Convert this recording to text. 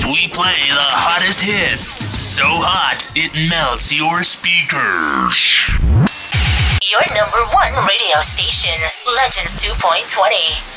We play the hottest hits. So hot, it melts your speakers. Your number one radio station, Legends 2.20.